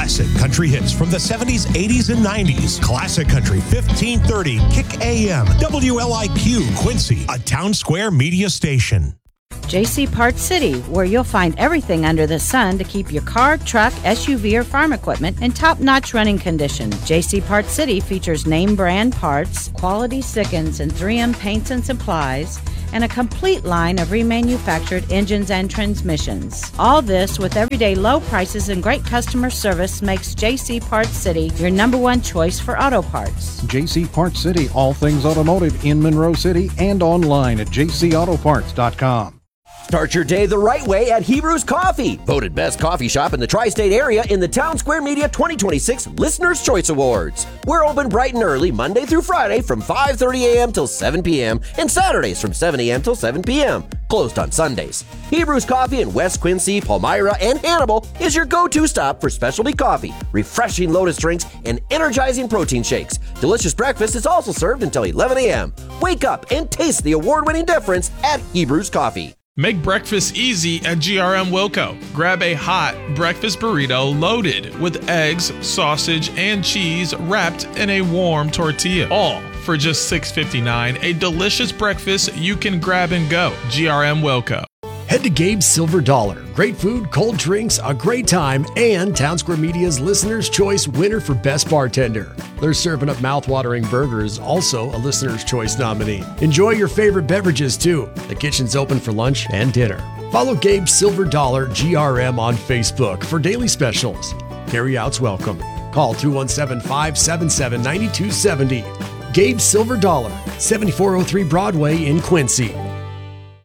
Classic country hits from the 70s, 80s, and 90s. Classic Country 1530 Kick AM. WLIQ Quincy, a Town Square media station. JC Parts City, where you'll find everything under the sun to keep your car, truck, SUV, or farm equipment in top-notch running condition. JC Parts City features name brand parts, quality stick-ins, and 3M paints and supplies, and a complete line of remanufactured engines and transmissions. All this with everyday low prices and great customer service makes JC Parts City your number one choice for auto parts. JC Parts City, all things automotive in Monroe City and online at jcautoparts.com. Start your day the right way at Hebrews Coffee. Voted best coffee shop in the tri-state area in the Town Square Media 2026 Listener's Choice Awards. We're open bright and early Monday through Friday from 5:30 a.m. till 7 p.m. and Saturdays from 7 a.m. till 7 p.m. Closed on Sundays. Hebrews Coffee in West Quincy, Palmyra, and Hannibal is your go-to stop for specialty coffee, refreshing lotus drinks, and energizing protein shakes. Delicious breakfast is also served until 11 a.m. Wake up and taste the award-winning difference at Hebrews Coffee. Make breakfast easy at GRM Wilco. Grab a hot breakfast burrito loaded with eggs, sausage, and cheese wrapped in a warm tortilla. All for just $6.59. A delicious breakfast you can grab and go. GRM Wilco. Head to Gabe's Silver Dollar. Great food, cold drinks, a great time, and Town Square Media's Listener's Choice winner for Best Bartender. They're serving up mouth-watering burgers, also a Listener's Choice nominee. Enjoy your favorite beverages, too. The kitchen's open for lunch and dinner. Follow Gabe's Silver Dollar GRM on Facebook for daily specials. Carry-outs welcome. Call 217-577-9270. Gabe's Silver Dollar, 7403 Broadway in Quincy.